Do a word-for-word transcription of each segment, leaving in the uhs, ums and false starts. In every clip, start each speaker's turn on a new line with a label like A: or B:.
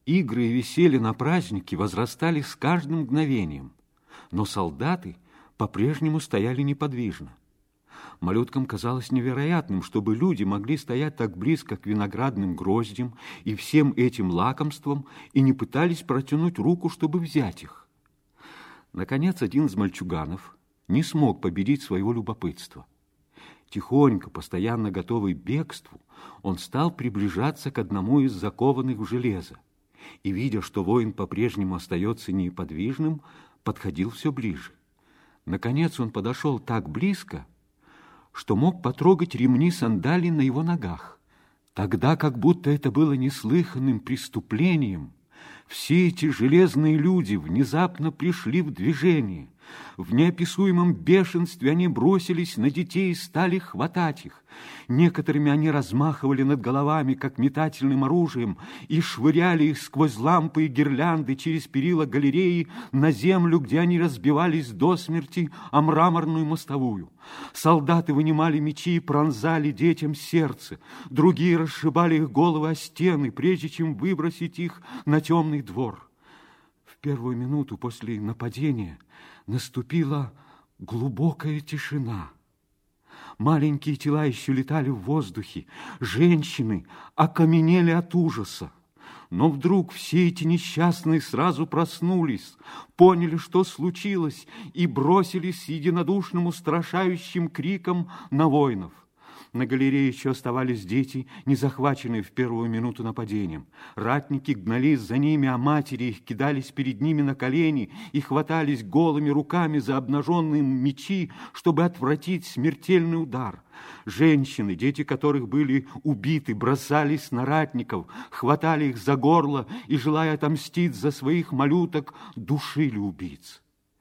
A: Игры и веселье на празднике возрастали с каждым мгновением, но солдаты по-прежнему стояли неподвижно. Малюткам казалось невероятным, чтобы люди могли стоять так близко к виноградным гроздям и всем этим лакомствам и не пытались протянуть руку, чтобы взять их. Наконец, один из мальчуганов не смог победить своего любопытства. Тихонько, постоянно готовый к бегству, он стал приближаться к одному из закованных в железо и, видя, что воин по-прежнему остается неподвижным, подходил все ближе. Наконец он подошел так близко, что мог потрогать ремни сандалий на его ногах. Тогда, как будто это было неслыханным преступлением, все эти железные люди внезапно пришли в движение. В неописуемом бешенстве они бросились на детей и стали хватать их. Некоторыми они размахивали над головами, как метательным оружием, и швыряли их сквозь лампы и гирлянды через перила галереи на землю, где они разбивались до смерти о мраморную мостовую. Солдаты вынимали мечи и пронзали детям сердце. Другие расшибали их головы о стены, прежде чем выбросить их на темный двор. В первую минуту после нападения наступила глубокая тишина. Маленькие тела еще летали в воздухе, женщины окаменели от ужаса. Но вдруг все эти несчастные сразу проснулись, поняли, что случилось, и бросились с единодушным устрашающим криком на воинов. На галерее еще оставались дети, не захваченные в первую минуту нападением. Ратники гнались за ними, а матери их кидались перед ними на колени и хватались голыми руками за обнаженные мечи, чтобы отвратить смертельный удар. Женщины, дети которых были убиты, бросались на ратников, хватали их за горло и, желая отомстить за своих малюток, душили убийц.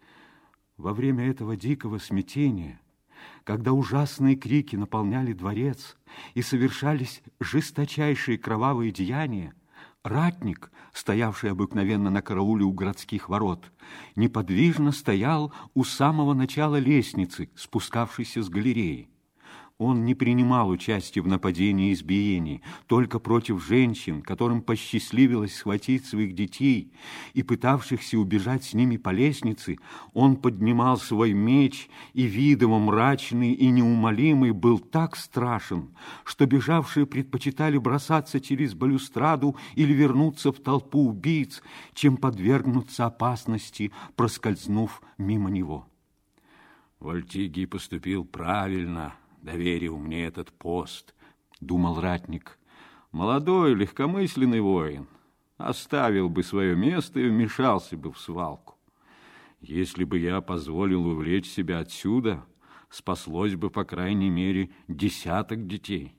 A: Во время этого дикого смятения, когда ужасные крики наполняли дворец и совершались жесточайшие кровавые деяния, ратник, стоявший обыкновенно на карауле у городских ворот, неподвижно стоял у самого начала лестницы, спускавшейся с галереи. Он не принимал участия в нападении и избиении, только против женщин, которым посчастливилось схватить своих детей и пытавшихся убежать с ними по лестнице, он поднимал свой меч, и вид его мрачный и неумолимый был так страшен, что бежавшие предпочитали бросаться через балюстраду или вернуться в толпу убийц, чем подвергнуться опасности, проскользнув мимо него.
B: Вольтигий поступил правильно, доверил мне этот пост,
A: думал ратник.
B: Молодой, легкомысленный воин оставил бы свое место и вмешался бы в свалку. Если бы я позволил увлечь себя отсюда, спаслось бы, по крайней мере, десяток детей.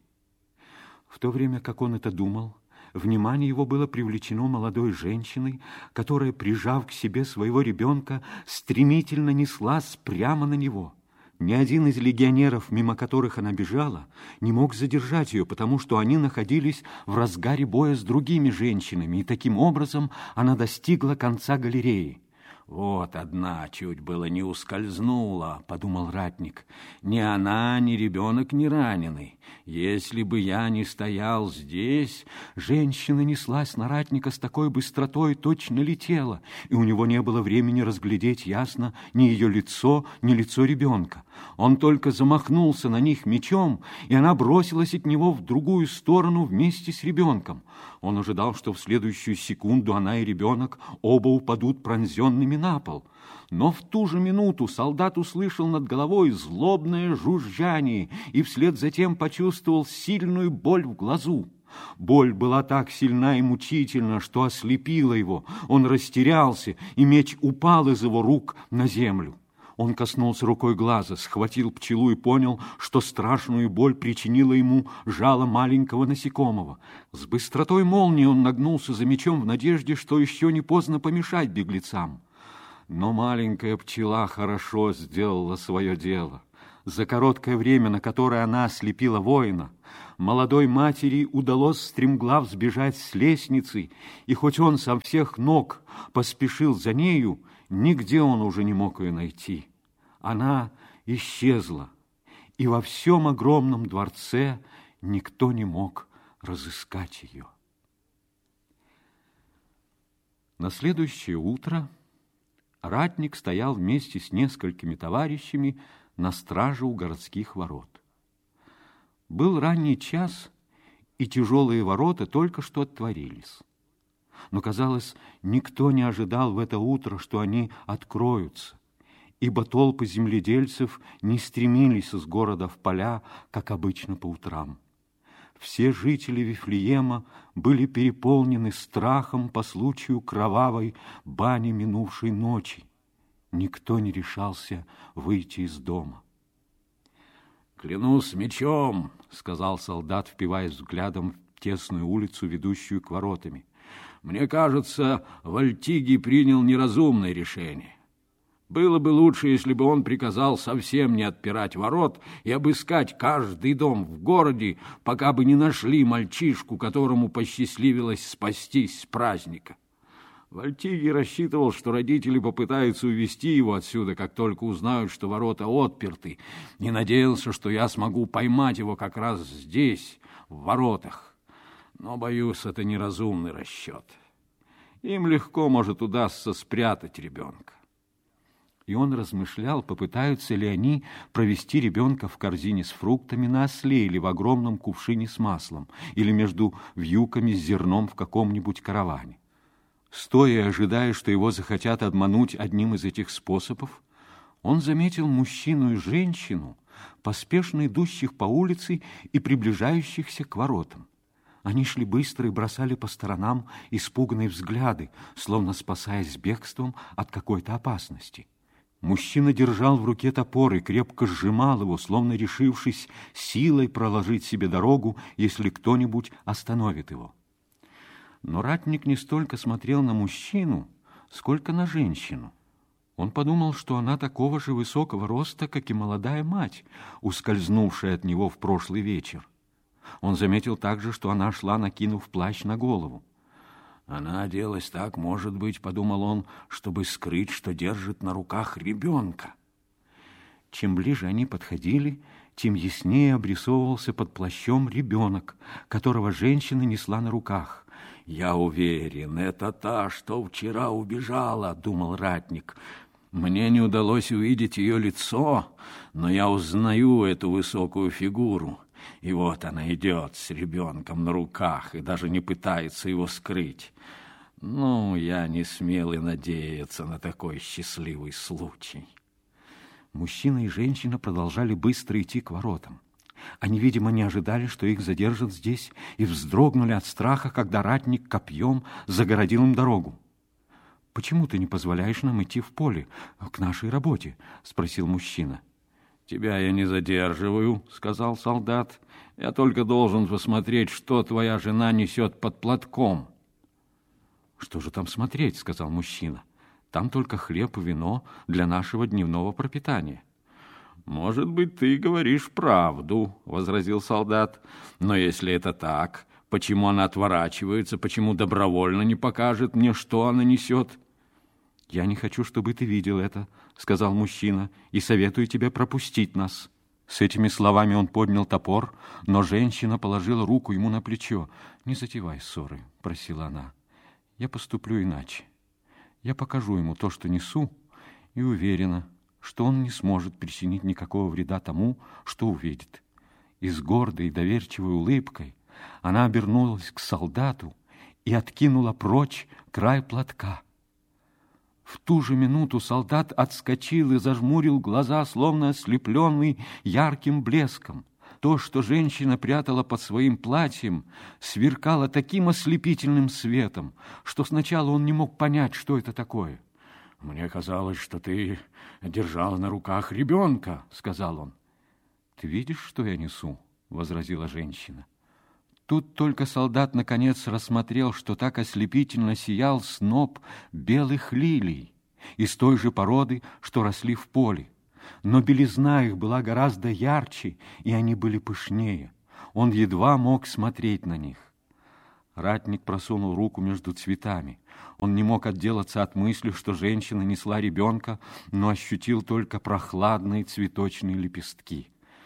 A: В то время, как он это думал, внимание его было привлечено молодой женщиной, которая, прижав к себе своего ребенка, стремительно неслась прямо на него. Ни один из легионеров, мимо которых она бежала, не мог задержать ее, потому что они находились в разгаре боя с другими женщинами, и таким образом она достигла конца галереи.
B: «Вот одна чуть было не ускользнула», — подумал ратник. «Ни она, ни ребенок не раненый. Если бы я не стоял здесь...»
A: Женщина неслась на ратника с такой быстротой, точно летела, и у него не было времени разглядеть ясно ни ее лицо, ни лицо ребенка. Он только замахнулся на них мечом, и она бросилась от него в другую сторону вместе с ребенком. Он ожидал, что в следующую секунду она и ребенок оба упадут пронзенными на пол. Но в ту же минуту солдат услышал над головой злобное жужжание и вслед за тем почувствовал сильную боль в глазу. Боль была так сильна и мучительна, что ослепила его. Он растерялся, и меч упал из его рук на землю. Он коснулся рукой глаза, схватил пчелу и понял, что страшную боль причинило ему жало маленького насекомого. С быстротой молнии он нагнулся за мечом в надежде, что еще не поздно помешать беглецам. Но маленькая пчела хорошо сделала свое дело. За короткое время, на которое она ослепила воина, молодой матери удалось стремглав сбежать с лестницы, и хоть он со всех ног поспешил за нею, нигде он уже не мог ее найти. Она исчезла, и во всем огромном дворце никто не мог разыскать ее. На следующее утро ратник стоял вместе с несколькими товарищами на страже у городских ворот. Был ранний час, и тяжелые ворота только что отворились. Но, казалось, никто не ожидал в это утро, что они откроются, ибо толпы земледельцев не стремились из города в поля, как обычно по утрам. Все жители Вифлеема были переполнены страхом по случаю кровавой бани минувшей ночи. Никто не решался выйти из дома.
B: «Клянусь мечом», — сказал солдат, впиваясь взглядом в тесную улицу, ведущую к воротами. «Мне кажется, Вальтиги принял неразумное решение. Было бы лучше, если бы он приказал совсем не отпирать ворот и обыскать каждый дом в городе, пока бы не нашли мальчишку, которому посчастливилось спастись с праздника. Вальтиги рассчитывал, что родители попытаются увести его отсюда, как только узнают, что ворота отперты, и надеялся, что я смогу поймать его как раз здесь, в воротах. Но, боюсь, это неразумный расчет. Им легко может удастся спрятать ребенка».
A: И он размышлял, попытаются ли они провести ребенка в корзине с фруктами на осле или в огромном кувшине с маслом, или между вьюками с зерном в каком-нибудь караване. Стоя и ожидая, что его захотят обмануть одним из этих способов, он заметил мужчину и женщину, поспешно идущих по улице и приближающихся к воротам. Они шли быстро и бросали по сторонам испуганные взгляды, словно спасаясь бегством от какой-то опасности. Мужчина держал в руке топор и крепко сжимал его, словно решившись силой проложить себе дорогу, если кто-нибудь остановит его. Но ратник не столько смотрел на мужчину, сколько на женщину. Он подумал, что она такого же высокого роста, как и молодая мать, ускользнувшая от него в прошлый вечер. Он заметил также, что она шла, накинув плащ на голову. «Она оделась так, может быть, — подумал он, — чтобы скрыть, что держит на руках ребенка». Чем ближе они подходили, тем яснее обрисовывался под плащом ребенок, которого женщина несла на руках. «Я уверен, это та, что вчера убежала, — думал ратник. Мне не удалось увидеть ее лицо, но я узнаю эту высокую фигуру. И вот она идет с ребенком на руках и даже не пытается его скрыть. Ну, я не смел и надеяться на такой счастливый случай». Мужчина и женщина продолжали быстро идти к воротам. Они, видимо, не ожидали, что их задержат здесь, и вздрогнули от страха, когда ратник копьем загородил им дорогу. «Почему ты не позволяешь нам идти в поле к нашей работе?» — спросил мужчина. «Тебя я не задерживаю, — сказал солдат. — Я только должен посмотреть, что твоя жена несет под платком». «Что же там смотреть? — сказал мужчина. — Там только хлеб и вино для нашего дневного пропитания». «Может быть, ты говоришь правду, — возразил солдат. — Но если это так, почему она отворачивается, почему добровольно не покажет мне, что она несет?» «Я не хочу, чтобы ты видел это, — сказал мужчина, — и советую тебе пропустить нас». С этими словами он поднял топор, но женщина положила руку ему на плечо. «Не затевай ссоры, — просила она. — Я поступлю иначе. Я покажу ему то, что несу, и уверена, что он не сможет причинить никакого вреда тому, что увидит». И с гордой и доверчивой улыбкой она обернулась к солдату и откинула прочь край платка. В ту же минуту солдат отскочил и зажмурил глаза, словно ослепленный ярким блеском. То, что женщина прятала под своим платьем, сверкало таким ослепительным светом, что сначала он не мог понять, что это такое. «Мне казалось, что ты держала на руках ребенка, — сказал он. — Ты видишь, что я несу? — возразила женщина. Тут только солдат наконец рассмотрел, что так ослепительно сиял сноп белых лилий из той же породы, что росли в поле. Но белизна их была гораздо ярче, и они были пышнее. Он едва мог смотреть на них. Ратник просунул руку между цветами. Он не мог отделаться от мысли, что женщина несла ребенка, но ощутил только прохладные цветочные лепестки.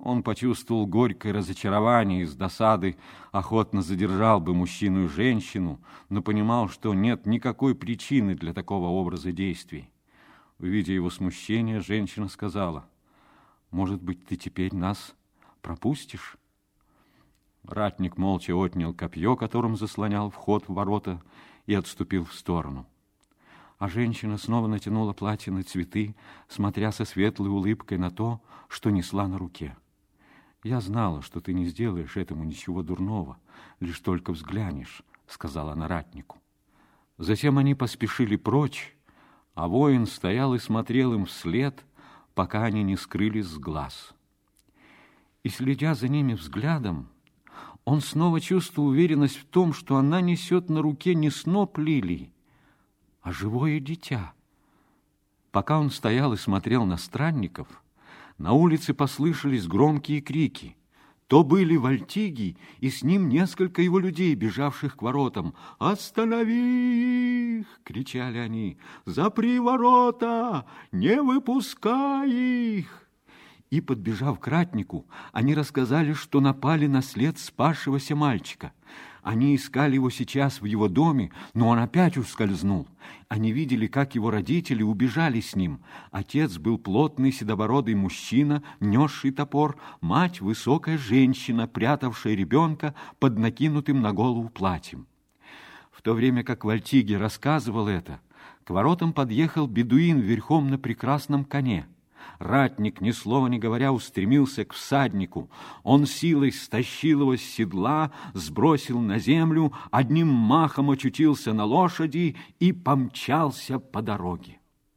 B: Он почувствовал горькое разочарование и с досады охотно задержал бы мужчину и женщину, но понимал, что нет никакой причины для такого образа действий. Увидя его смущение, женщина сказала: «Может быть, ты теперь нас пропустишь?» Ратник молча отнял копье, которым заслонял вход в ворота, и отступил в сторону. А женщина снова натянула платье на цветы, смотря со светлой улыбкой на то, что несла на руке. «Я знала, что ты не сделаешь этому ничего дурного, лишь только взглянешь», — сказала она ратнику. Затем они поспешили прочь, а воин стоял и смотрел им вслед, пока они не скрылись с глаз. И, следя за ними взглядом, он снова чувствовал уверенность в том, что она несет на руке не сноп лилий, а живое дитя. Пока он стоял и смотрел на странников, на улице послышались громкие крики. То были Вальтиги, и с ним несколько его людей, бежавших к воротам. «Останови их!» — кричали они. «Запри ворота! Не выпускай их!» И, подбежав к ратнику, они рассказали, что напали на след спасшегося мальчика. Они искали его сейчас в его доме, но он опять ускользнул. Они видели, как его родители убежали с ним. Отец был плотный седобородый мужчина, несший топор, мать — высокая женщина, прятавшая ребенка под накинутым на голову платьем. В то время как Вальтиги рассказывал это, к воротам подъехал бедуин верхом на прекрасном коне. Ратник, ни слова не говоря, устремился к всаднику. Он силой стащил его с седла, сбросил на землю, одним махом очутился на лошади и помчался по дороге.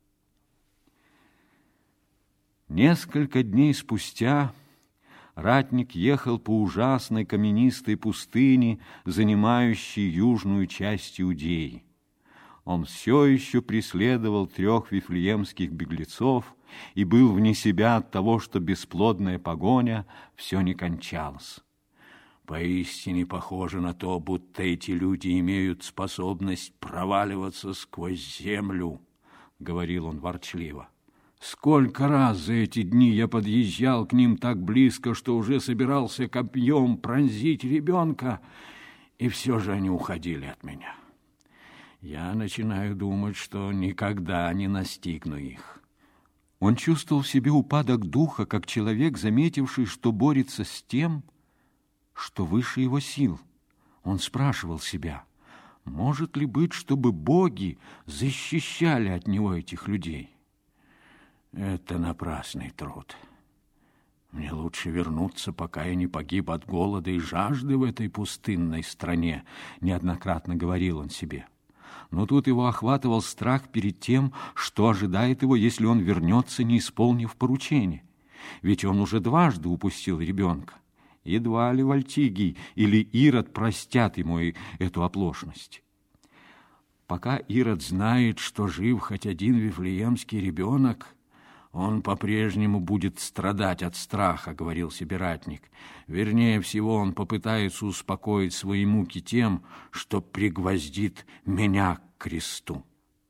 B: Несколько дней спустя ратник ехал по ужасной каменистой пустыне, занимающей южную часть Иудеи. Он все еще преследовал трех вифлеемских беглецов и был вне себя от того, что бесплодная погоня все не кончалась. «Поистине похоже на то, будто эти люди имеют способность проваливаться сквозь землю», — говорил он ворчливо. «Сколько раз за эти дни я подъезжал к ним так близко, что уже собирался копьем пронзить ребенка, и все же они уходили от меня. Я начинаю думать, что никогда не настигну их». Он чувствовал в себе упадок духа, как человек, заметивший, что борется с тем, что выше его сил. Он спрашивал себя, может ли быть, чтобы боги защищали от него этих людей? Это напрасный труд. Мне лучше вернуться, пока я не погиб от голода и жажды в этой пустынной стране, неоднократно говорил он себе. Но тут его охватывал страх перед тем, что ожидает его, если он вернется, не исполнив поручение. Ведь он уже дважды упустил ребенка. Едва ли Вальтигий или Ирод простят ему эту оплошность. Пока Ирод знает, что жив хоть один вифлеемский ребенок, он по-прежнему будет страдать от страха, говорил себе ратник. Вернее всего, он попытается успокоить свои муки тем, что пригвоздит меня к кресту.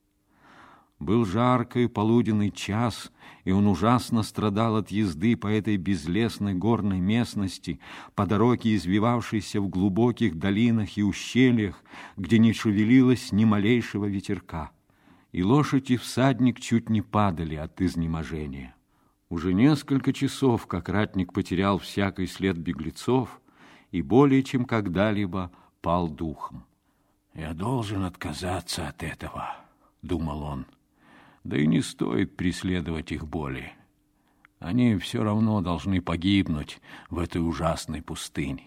B: Был жаркий полуденный час, и он ужасно страдал от езды по этой безлесной горной местности, по дороге, извивавшейся в глубоких долинах и ущельях, где не шевелилось ни малейшего ветерка. И лошадь и всадник чуть не падали от изнеможения. Уже несколько часов, как ратник потерял всякий след беглецов и более чем когда-либо пал духом. «Я должен отказаться от этого», — думал он. «Да и не стоит преследовать их более. Они все равно должны погибнуть в этой ужасной пустыне».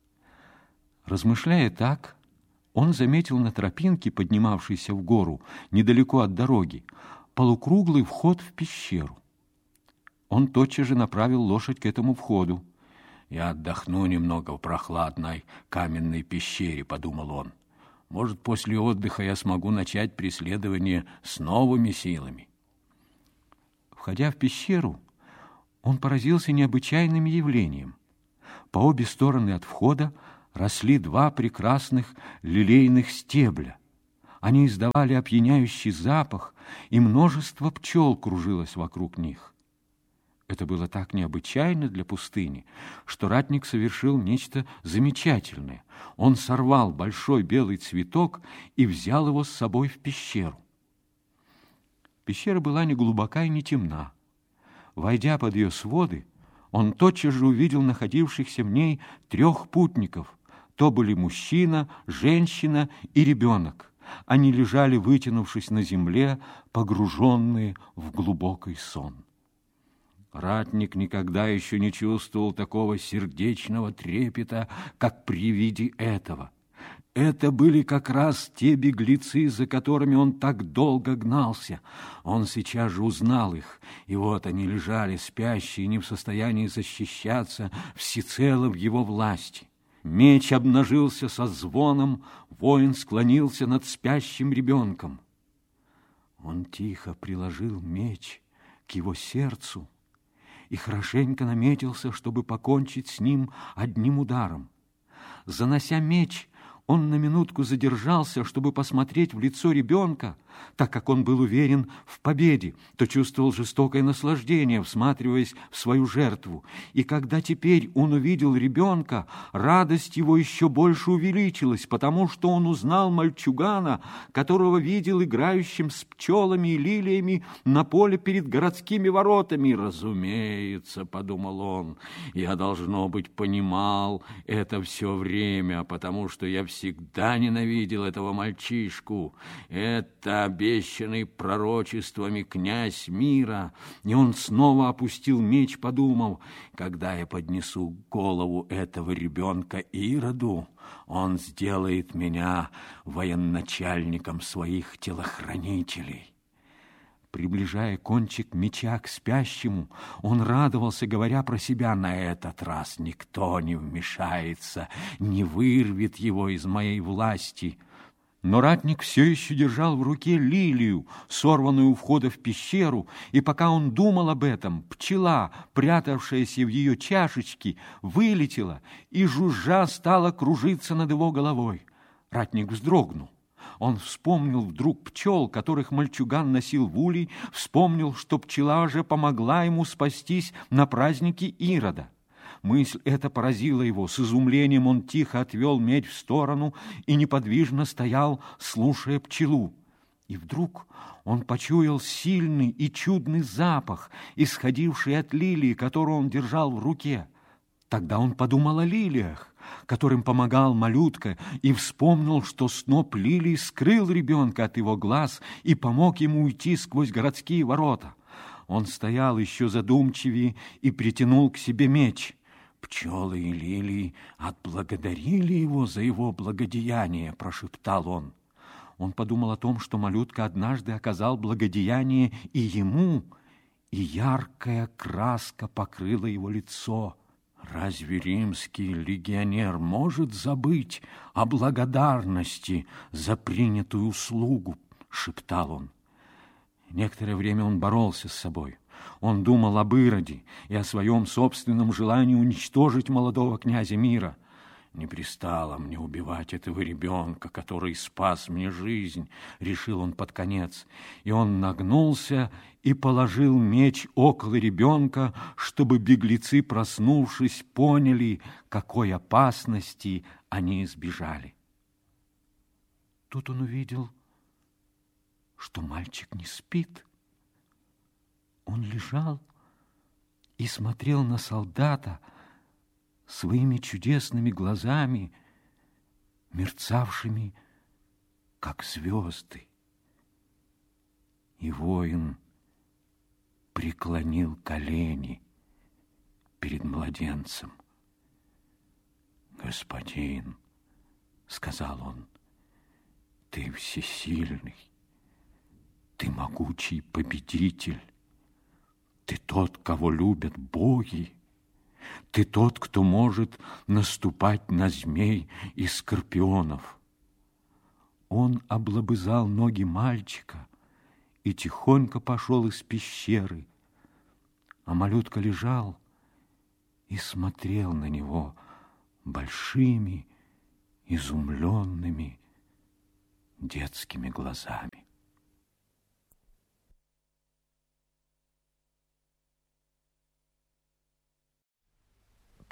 A: Размышляя так, он заметил на тропинке, поднимавшейся в гору, недалеко от дороги, полукруглый вход в пещеру. Он тотчас же направил лошадь к этому входу.
B: «Я отдохну немного в прохладной каменной пещере», — подумал он. «Может, после отдыха я смогу начать преследование с новыми силами».
A: Входя в пещеру, он поразился необычайным явлением. По обе стороны от входа росли два прекрасных лилейных стебля. Они издавали опьяняющий запах, и множество пчел кружилось вокруг них. Это было так необычайно для пустыни, что ратник совершил нечто замечательное. Он сорвал большой белый цветок и взял его с собой в пещеру. Пещера была не глубока и не темна. Войдя под ее своды, он тотчас же увидел находившихся в ней трех путников. То были мужчина, женщина и ребенок. Они лежали, вытянувшись на земле, погруженные в глубокий сон. Ратник никогда еще не чувствовал такого сердечного трепета, как при виде этого. Это были как раз те беглецы, за которыми он так долго гнался. Он сейчас же узнал их, и вот они лежали, спящие, не в состоянии защищаться, всецело в его власти. Меч обнажился со звоном, воин склонился над спящим ребенком. Он тихо приложил меч к его сердцу и хорошенько наметился, чтобы покончить с ним одним ударом. Занося меч, он на минутку задержался, чтобы посмотреть в лицо ребенка. Так как он был уверен в победе, то чувствовал жестокое наслаждение, всматриваясь в свою жертву. И когда теперь он увидел ребенка, радость его еще больше увеличилась, потому что он узнал мальчугана, которого видел играющим с пчелами и лилиями на поле перед городскими воротами. «Разумеется, — подумал он, — я, должно быть, понимал это все время, потому что я всегда ненавидел этого мальчишку. Это обещанный пророчествами князь мира». И он снова опустил меч, подумав: когда я поднесу голову этого ребенка Ироду, он сделает меня военачальником своих телохранителей. Приближая кончик меча к спящему, он радовался, говоря про себя: на этот раз никто не вмешается, не вырвет его из моей власти. Но ратник все еще держал в руке лилию, сорванную у входа в пещеру, и пока он думал об этом, пчела, прятавшаяся в ее чашечке, вылетела и, жужжа, стала кружиться над его головой. Ратник вздрогнул. Он вспомнил вдруг пчел, которых мальчуган носил в улей, вспомнил, что пчела же помогла ему спастись на празднике Ирода. Мысль эта поразила его. С изумлением он тихо отвел меч в сторону и неподвижно стоял, слушая пчелу. И вдруг он почуял сильный и чудный запах, исходивший от лилии, которую он держал в руке. Тогда он подумал о лилиях, которым помогал малютка, и вспомнил, что сноп лилий скрыл ребенка от его глаз и помог ему уйти сквозь городские ворота. Он стоял еще задумчивее и притянул к себе меч. «Пчелы и лилии отблагодарили его за его благодеяние», — прошептал он. Он подумал о том, что малютка однажды оказал благодеяние и ему, и яркая краска покрыла его лицо. «Разве римский легионер может забыть о благодарности за принятую услугу?» — шептал он. Некоторое время он боролся с собой. Он думал об Ироде и о своем собственном желании уничтожить молодого князя мира. «Не пристало мне убивать этого ребенка, который спас мне жизнь», — решил он под конец. И он нагнулся и положил меч около ребенка, чтобы беглецы, проснувшись, поняли, какой опасности они избежали. Тут он увидел, что мальчик не спит. Он лежал и смотрел на солдата своими чудесными глазами, мерцавшими, как звезды. И воин преклонил колени перед младенцем. «Господин, — сказал он, — ты всесильный, ты могучий победитель, ты тот, кого любят боги, ты тот, кто может наступать на змей и скорпионов». Он облобызал ноги мальчика и тихонько пошел из пещеры, а малютка лежал и смотрел на него большими, изумленными детскими глазами.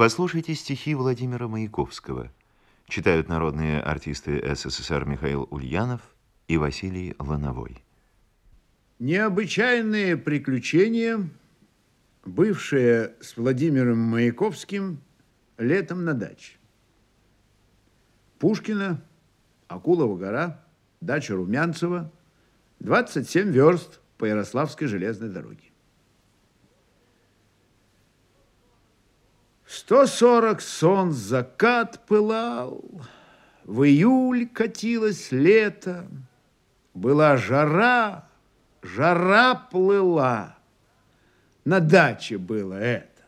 C: Послушайте стихи Владимира Маяковского. Читают народные артисты СССР Михаил Ульянов и Василий Лановой.
D: Необычайные приключения, бывшие с Владимиром Маяковским летом на даче. Пушкина, Акулова гора, дача Румянцева, двадцать семь верст по Ярославской железной дороге. сто сорок солнц закат пылал, в июль катилось лето, была жара, жара плыла, на даче было это.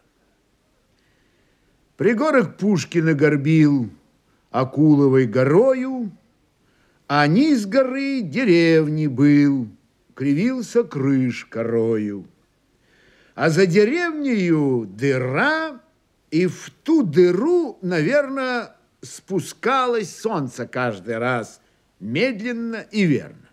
D: Пригорок Пушкина горбил Акуловой горою, а низ горы деревни был, кривился крыш корою. А за деревнею дыра, и в ту дыру, наверное, спускалось солнце каждый раз, медленно и верно.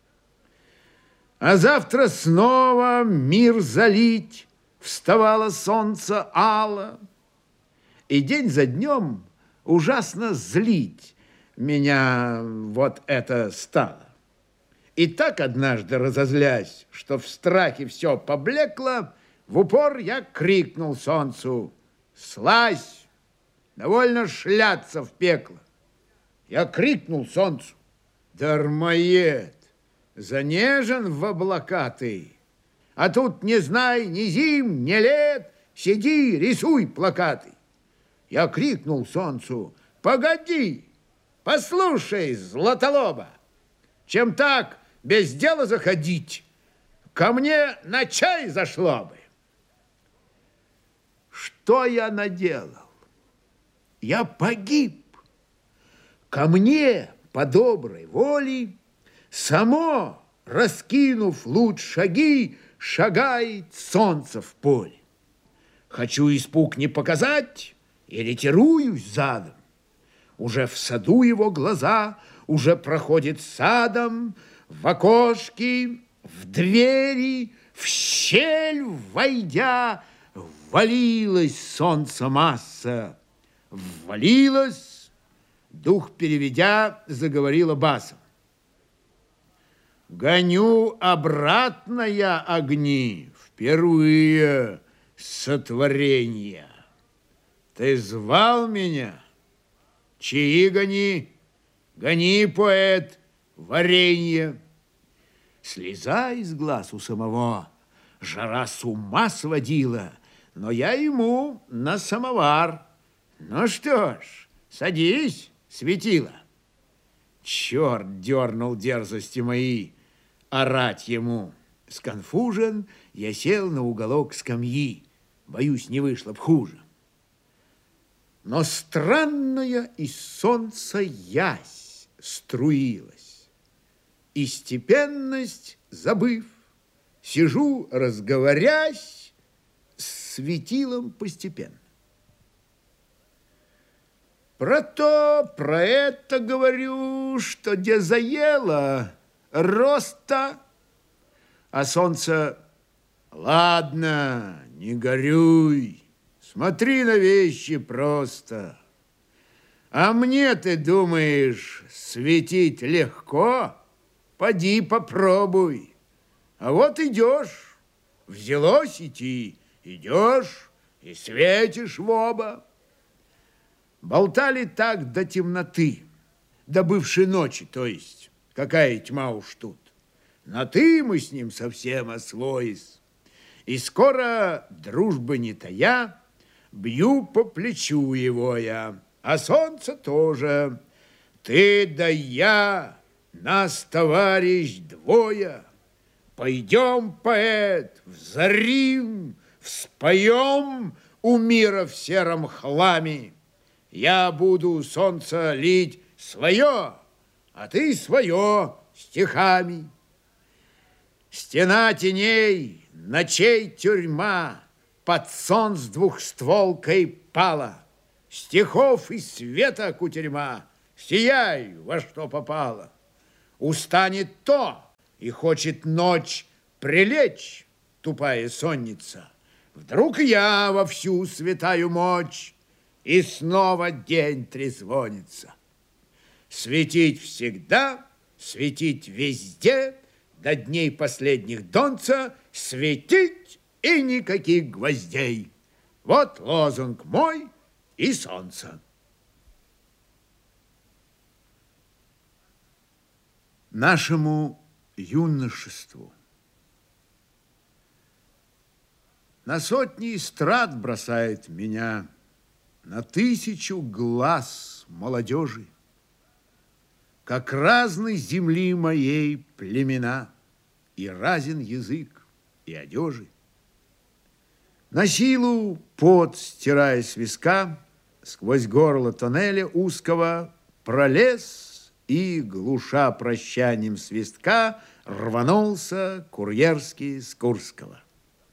D: А завтра снова мир залить, вставало солнце ало, и день за днем ужасно злить меня вот это стало. И так однажды разозлясь, что в страхе все поблекло, в упор я крикнул солнцу: «Слазь! Довольно шляться в пекло!» Я крикнул солнцу: «Дармоед! Занежен в облака ты! А тут не знай ни зим, ни лет, сиди, рисуй плакаты!» Я крикнул солнцу: «Погоди! Послушай, Златолоба! Чем так без дела заходить, ко мне на чай зашло бы!» Что я наделал? Я погиб. Ко мне по доброй воле, само, раскинув луч шаги, шагает солнце в поле. Хочу испуг не показать, и ретируюсь задом. Уже в саду его глаза, уже проходит садом, в окошки, в двери, в щель войдя, ввалилось солнце масса, ввалилось, дух переведя, заговорила басом: «Гоню обратно я огни, впервые сотворения. Ты звал меня? Чаи гони, гони, поэт, варенье». Слеза из глаз у самого, жара с ума сводила, но я ему на самовар. Ну что ж, садись, светило. Черт дернул дерзости мои орать ему. Сконфужен, я сел на уголок скамьи. Боюсь, не вышло б хуже. Но странная из солнца ясь струилась, и степенность забыв, сижу, разговорясь, с светилом постепенно. Про то, про это говорю, что где заело роста, а солнце: ладно, не горюй, смотри на вещи просто. А мне, ты думаешь, светить легко? Поди попробуй. А вот идешь, взялось идти, идешь и светишь в оба. Болтали так до темноты, до бывшей ночи, то есть. Какая тьма уж тут. На ты мы с ним совсем освоись. И скоро, дружбы не тая, бью по плечу его я, а солнце тоже. Ты да я, нас, товарищ, двое. Пойдем, поэт, взорим, вспоем у мира в сером хламе. Я буду, солнце, лить свое, а ты свое стихами. Стена теней, ночей тюрьма, под солнц двухстволкой пала. Стихов и света кутерьма, сияй, во что попало. Устанет то, и хочет ночь прилечь, тупая сонница. Вдруг я во всю святаю мочь и снова день трезвонится. Светить всегда, светить везде, до дней последних донца, светить и никаких гвоздей. Вот лозунг мой и солнца. Нашему юношеству на сотни эстрад бросает меня, на тысячу глаз молодежи, как разной земли моей племена, и разен язык и одежи. На силу пот, стирая с виска, сквозь горло тоннеля узкого пролез и, глуша прощанием свистка, рванулся курьерский с Курского.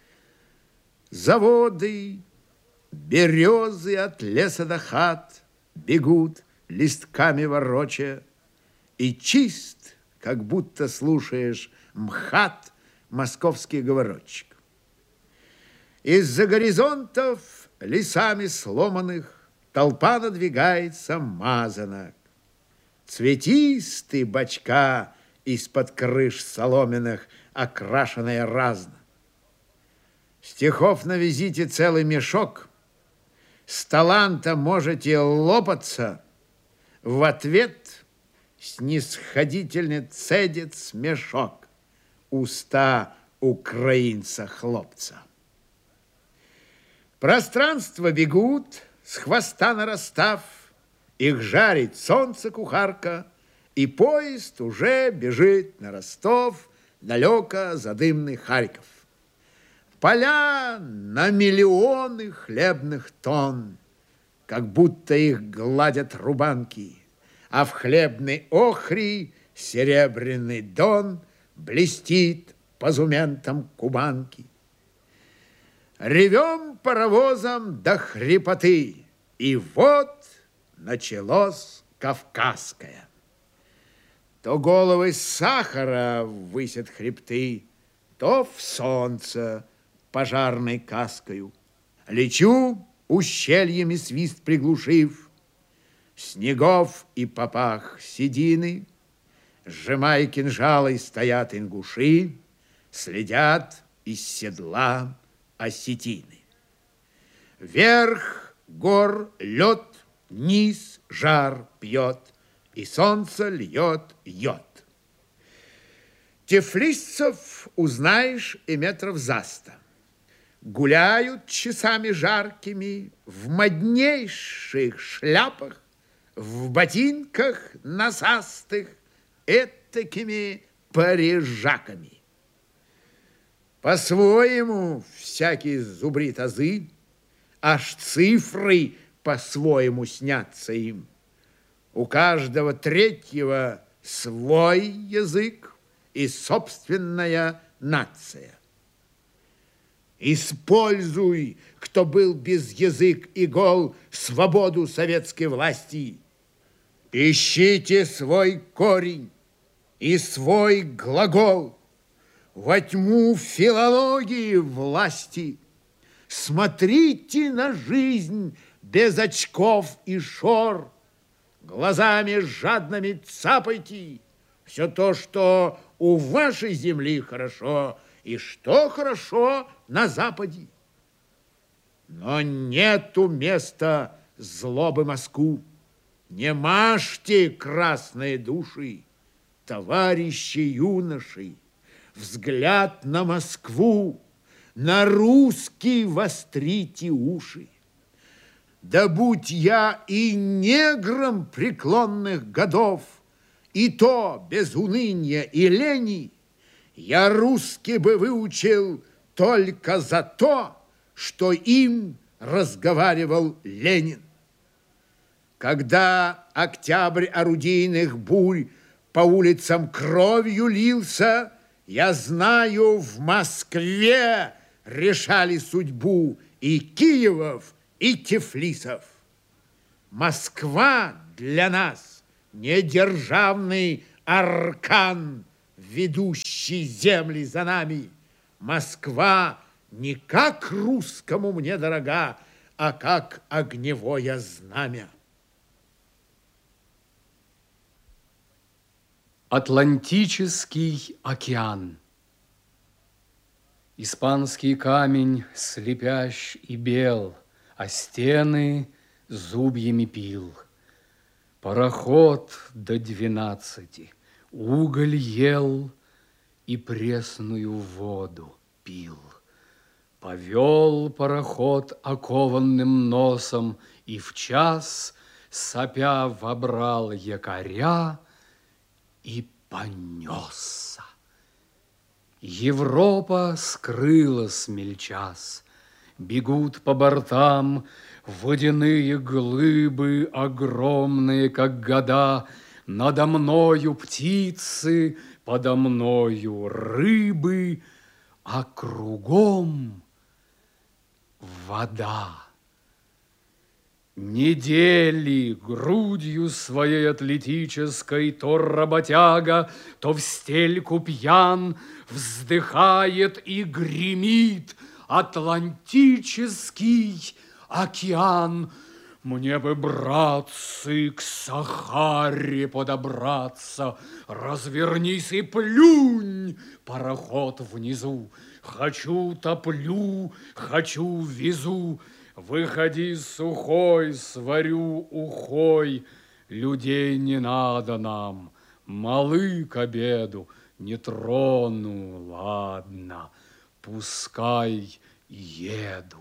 D: Заводы, березы от леса до хат бегут, листками ворочая, и чист, как будто слушаешь МХАТ, московский говорочек. Из-за горизонтов лесами сломанных толпа надвигается мазанок. Цветистый бочка из-под крыш соломенных, окрашенная разно. Стихов на визите целый мешок. С таланта можете лопаться. В ответ снисходительно цедит смешок уста украинца-хлопца. Пространства бегут, с хвоста нарастав, их жарит солнце кухарка, и поезд уже бежит на Ростов, далеко за дымный Харьков. Поля на миллионы хлебных тонн, как будто их гладят рубанки, а в хлебной охри серебряный дон блестит позументом кубанки. Ревем паровозом до хрипоты, и вот началось кавказское. То головы сахара высят хребты, то в солнце пожарной каскою. Лечу, ущельями свист приглушив, снегов и попах седины, сжимая кинжалы, стоят ингуши, следят из седла осетины. Вверх гор лед, низ жар пьет, и солнце льет йод. Тифлисцев узнаешь и метров за сто. Гуляют часами жаркими в моднейших шляпах, в ботинках насастых, этакими парижаками. По-своему всякий зубрит азы, аж цифры по-своему снятся им. У каждого третьего свой язык и собственная нация. Используй, кто был без язык и гол, свободу советской власти. Ищите свой корень и свой глагол во тьму филологии власти. Смотрите на жизнь без очков и шор, глазами жадными цапайте все то, что у вашей земли хорошо, и что хорошо на Западе. Но нету места злобы Москву. Не мажьте красные души, товарищи юноши, взгляд на Москву, на русский вострите уши. Да будь я и негром преклонных годов, и то без уныния и лени, я русский бы выучил только за то, что им разговаривал Ленин. Когда октябрь орудийных бурь по улицам кровью лился, я знаю, в Москве решали судьбу и Киевов, и Тифлисов. Москва для нас не державный аркан, ведущий земли за нами. Москва не как русскому мне дорога, а как огневое знамя.
E: Атлантический океан. Испанский камень слепящ и бел, а стены зубьями пил. Пароход до двенадцати уголь ел и пресную воду пил. Повел пароход окованным носом и в час, сопя, вобрал якоря и понесся. Европа скрыла смельчас, бегут по бортам водяные глыбы, огромные, как года. Надо мною птицы, подо мною рыбы, а кругом вода. Недели грудью своей атлетической то работяга, то в стельку пьян вздыхает и гремит Атлантический океан. Мне бы, братцы, к Сахаре подобраться, развернись и плюнь, пароход внизу. Хочу топлю, хочу везу. Выходи сухой, сварю ухой. Людей не надо нам, малы к обеду. Не трону, ладно, пускай едут.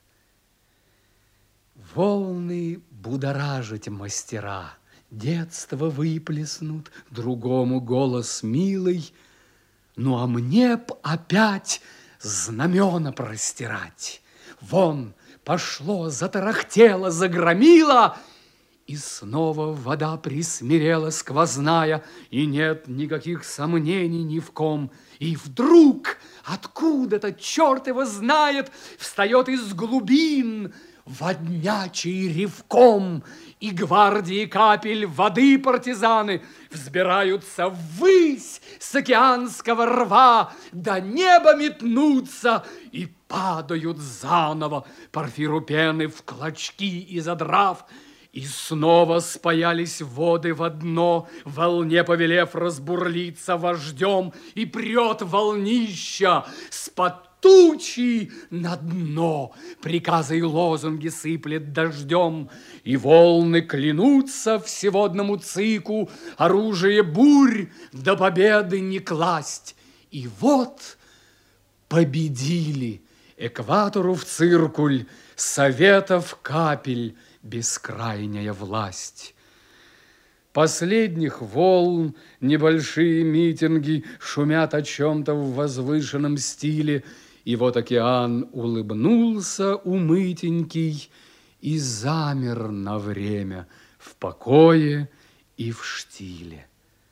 E: Волны будоражить мастера, детство выплеснут, другому голос милый. Ну, а мне б опять знамена простирать. Вон пошло, затарахтело, загромило, и снова вода присмирела сквозная, и нет никаких сомнений ни в ком. И вдруг откуда-то, черт его знает, встает из глубин воднячий ревком, и гвардии капель воды партизаны взбираются ввысь с океанского рва, до неба метнутся и падают заново порфиру пены в клочки и задрав. И снова спаялись воды в одно, волне повелев разбурлиться вождем, и прет волнища с-под тучи на дно, приказы и лозунги сыплет дождем, и волны клянутся всеводному цику оружие бурь до победы не класть. И вот победили экватору в циркуль советов капель бескрайняя власть. Последних волн небольшие митинги шумят о чем-то в возвышенном стиле, и вот океан улыбнулся умытенький и замер на время в покое и в штиле.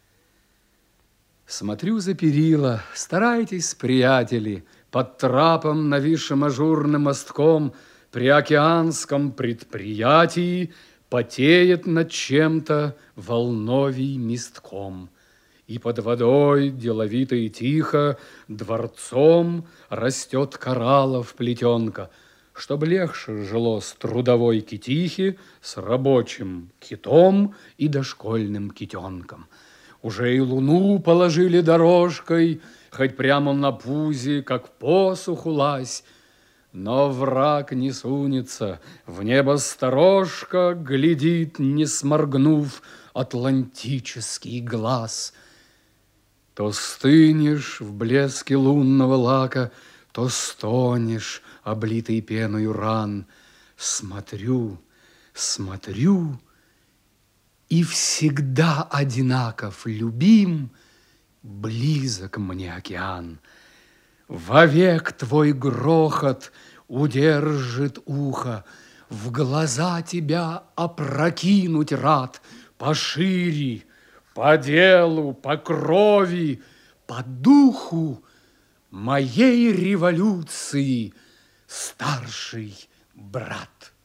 E: Смотрю за перила, старайтесь, приятели, под трапом, нависшим ажурным мостком, при океанском предприятии потеет над чем-то волновий мистком. И под водой деловито и тихо дворцом растет кораллов плетенка, чтоб легче жилось трудовой китихе с рабочим китом и дошкольным китенком. Уже и луну положили дорожкой, хоть прямо на пузе, как посуху лазь. Но враг не сунется, в небо сторожка глядит, не сморгнув, атлантический глаз. То стынешь в блеске лунного лака, то стонешь, облитый пеною ран. Смотрю, смотрю, и всегда одинаков любим, близок мне океан. Вовек твой грохот удержит ухо, в глаза тебя опрокинуть рад, пошире, по делу, по крови, по духу моей революции, старший брат.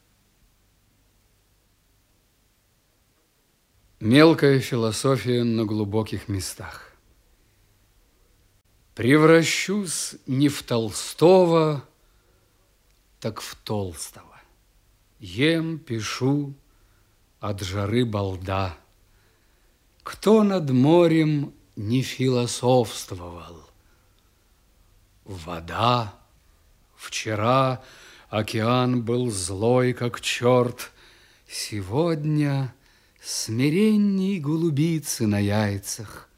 E: Мелкая философия на глубоких местах. Превращусь не в Толстого, так в толстого. Ем, пишу, от жары балда. Кто над морем не философствовал? Вода. Вчера океан был злой, как черт. Сегодня смиренней голубицы на яйцах.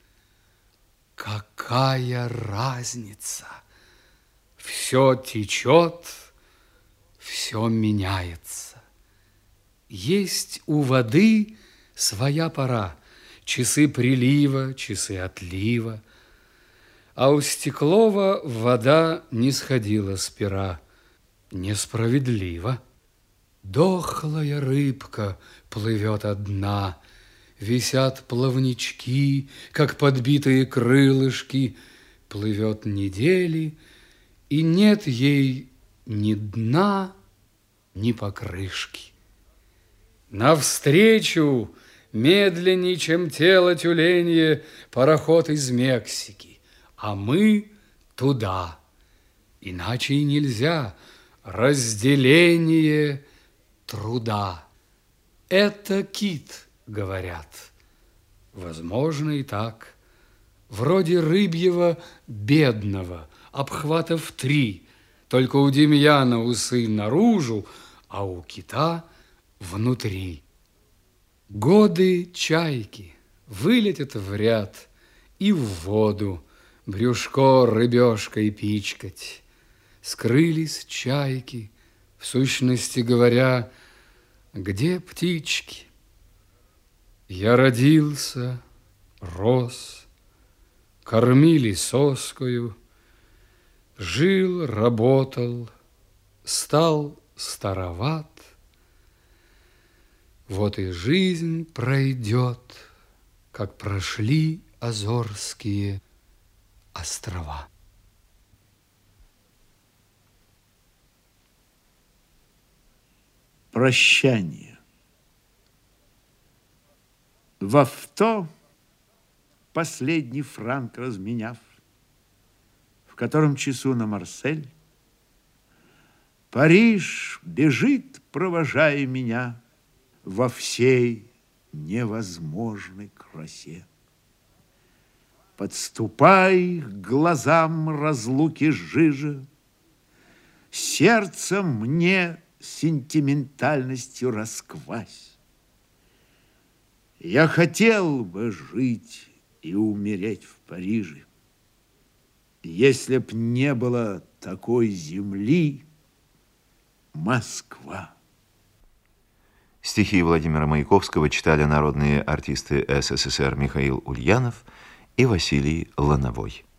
E: Какая разница? Все течет, все меняется. Есть у воды своя пора, часы прилива, часы отлива, а у Стеклова вода не сходила с пера. Несправедливо. Дохлая рыбка плывет одна, висят плавнички, как подбитые крылышки, плывет недели, и нет ей ни дна, ни покрышки. Навстречу, медленней, чем тело тюленье, пароход из Мексики, а мы туда. Иначе и нельзя. Разделение труда. Это кит, говорят. Возможно и так. Вроде рыбьего бедного, обхватов три. Только у Демьяна усы наружу, а у кита внутри. Годы чайки вылетят в ряд и в воду брюшко рыбешкой пичкать. Скрылись чайки, в сущности говоря, где птички? Я родился, рос, кормили соскою, жил, работал, стал староват. Вот и жизнь пройдет, как прошли Азорские острова.
D: Прощание. В авто, последний франк разменяв, в котором часу на Марсель, Париж бежит, провожая меня во всей невозможной красе. Подступай к глазам разлуки жижа, сердце мне сентиментальностью расквась. Я хотел бы жить и умереть в Париже, если б не было такой земли, Москва.
C: Стихи Владимира Маяковского читали народные артисты СССР Михаил Ульянов и Василий Лановой.